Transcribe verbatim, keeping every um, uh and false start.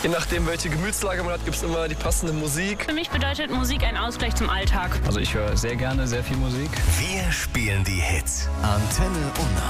Je nachdem, welche Gemütslage man hat, gibt es immer die passende Musik. Für mich bedeutet Musik ein Ausgleich zum Alltag. Also ich höre sehr gerne sehr viel Musik. Wir spielen die Hits. Antenne Unna.